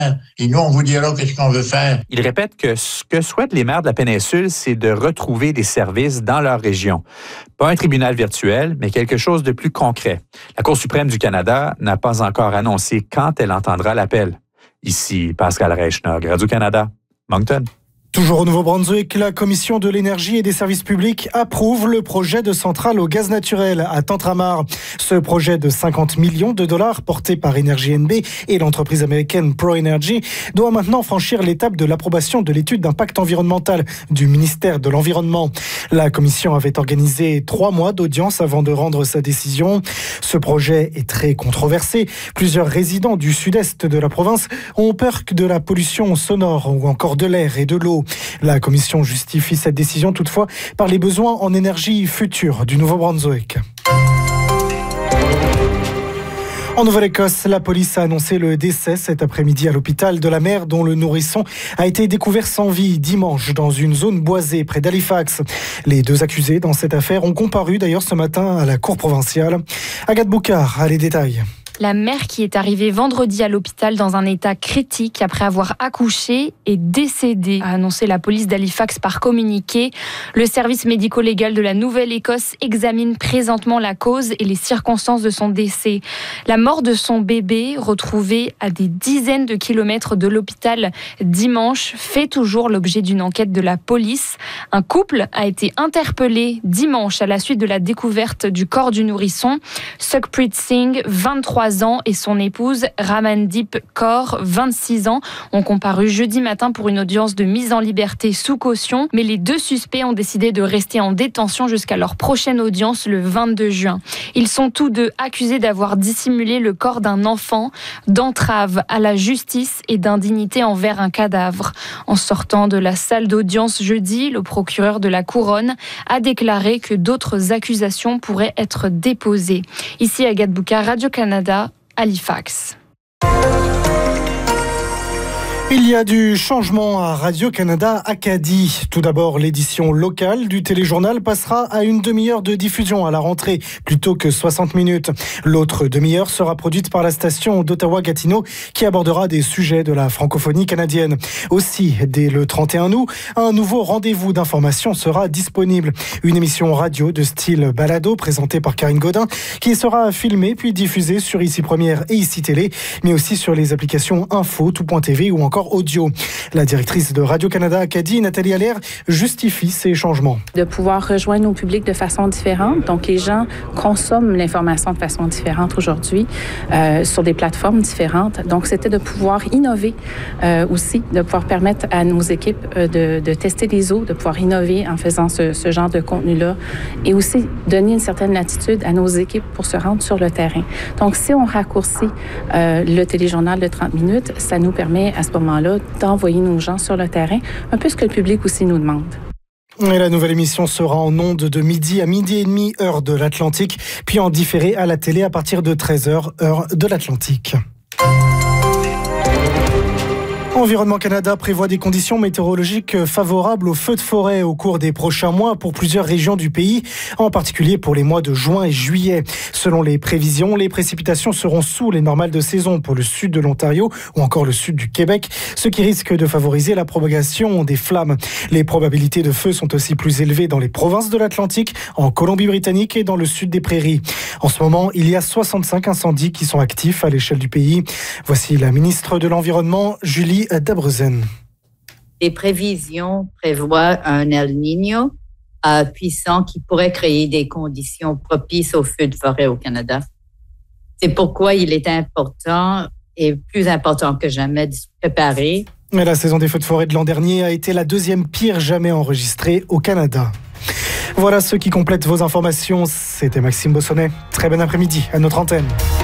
Et nous, on vous dira qu'est-ce qu'on veut faire. Il répète que ce que souhaitent les maires de la péninsule, c'est de retrouver des services dans leur région. Pas un tribunal virtuel, mais quelque chose de plus concret. La Cour suprême du Canada n'a pas encore annoncé quand elle entendra l'appel. Ici, Pascal Reichnog, Radio-Canada, Moncton. Toujours au Nouveau-Brunswick, la Commission de l'énergie et des services publics approuve le projet de centrale au gaz naturel à Tantramar. Ce projet de 50 millions de dollars porté par Énergie NB et l'entreprise américaine ProEnergy doit maintenant franchir l'étape de l'approbation de l'étude d'impact environnemental du ministère de l'Environnement. La Commission avait organisé 3 mois d'audience avant de rendre sa décision. Ce projet est très controversé. Plusieurs résidents du sud-est de la province ont peur de la pollution sonore ou encore de l'air et de l'eau. La Commission justifie cette décision toutefois par les besoins en énergie future du Nouveau-Brunswick. En Nouvelle-Écosse, la police a annoncé le décès cet après-midi à l'hôpital de la mère dont le nourrisson a été découvert sans vie dimanche dans une zone boisée près d'Halifax. Les 2 accusés dans cette affaire ont comparu d'ailleurs ce matin à la cour provinciale. Agathe Boucard a les détails. La mère qui est arrivée vendredi à l'hôpital dans un état critique après avoir accouché est décédée, a annoncé la police d'Halifax par communiqué. Le service médico-légal de la Nouvelle-Écosse examine présentement la cause et les circonstances de son décès. La mort de son bébé, retrouvé à des dizaines de kilomètres de l'hôpital dimanche, fait toujours l'objet d'une enquête de la police. Un couple a été interpellé dimanche à la suite de la découverte du corps du nourrisson. Sukhpreet Singh, 23 ans, et son épouse Ramandeep Kaur, 26 ans, ont comparu jeudi matin pour une audience de mise en liberté sous caution. Mais les 2 suspects ont décidé de rester en détention jusqu'à leur prochaine audience le 22 juin. Ils sont tous 2 accusés d'avoir dissimulé le corps d'un enfant, d'entrave à la justice et d'indignité envers un cadavre. En sortant de la salle d'audience jeudi, le procureur de la Couronne a déclaré que d'autres accusations pourraient être déposées. Ici Agathe Boucard, Radio-Canada, Halifax. Il y a du changement à Radio-Canada Acadie. Tout d'abord, l'édition locale du téléjournal passera à une demi-heure de diffusion à la rentrée, plutôt que 60 minutes. L'autre demi-heure sera produite par la station d'Ottawa-Gatineau, qui abordera des sujets de la francophonie canadienne. Aussi, dès le 31 août, un nouveau rendez-vous d'information sera disponible. Une émission radio de style balado présentée par Karine Godin, qui sera filmée puis diffusée sur Ici Première et Ici Télé, mais aussi sur les applications Info, Tout.tv ou encore audio. La directrice de Radio-Canada Acadie, Nathalie Allaire, justifie ces changements. De pouvoir rejoindre nos publics de façon différente. Donc, les gens consomment l'information de façon différente aujourd'hui sur des plateformes différentes. Donc, c'était de pouvoir innover aussi, de pouvoir permettre à nos équipes de tester des eaux, de pouvoir innover en faisant ce genre de contenu-là et aussi donner une certaine latitude à nos équipes pour se rendre sur le terrain. Donc, si on raccourcit le téléjournal de 30 minutes, ça nous permet à ce moment-là d'envoyer nos gens sur le terrain, un peu ce que le public aussi nous demande. Et la nouvelle émission sera en ondes de midi à midi et demi, heure de l'Atlantique, puis en différé à la télé à partir de 13h, heure de l'Atlantique. Environnement Canada prévoit des conditions météorologiques favorables aux feux de forêt au cours des prochains mois pour plusieurs régions du pays, en particulier pour les mois de juin et juillet. Selon les prévisions, les précipitations seront sous les normales de saison pour le sud de l'Ontario ou encore le sud du Québec, ce qui risque de favoriser la propagation des flammes. Les probabilités de feu sont aussi plus élevées dans les provinces de l'Atlantique, en Colombie-Britannique et dans le sud des Prairies. En ce moment, il y a 65 incendies qui sont actifs à l'échelle du pays. Voici la ministre de l'Environnement, Julie Dabrezen. Les prévisions prévoient un El Niño puissant qui pourrait créer des conditions propices aux feux de forêt au Canada. C'est pourquoi il est important et plus important que jamais de se préparer. Mais la saison des feux de forêt de l'an dernier a été la 2e pire jamais enregistrée au Canada. Voilà ce qui complète vos informations. C'était Maxime Bossonnet. Très bon après-midi à notre antenne.